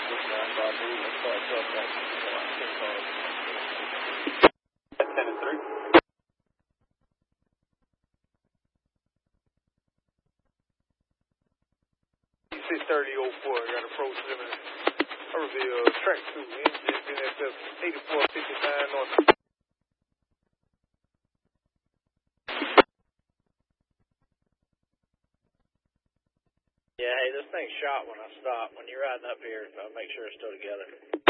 630-04, I got approach limit. I reveal track 2, engine NSF 8459 North. Yeah, hey, this thing's shot when I stop. When you're riding up here, make sure it's still together.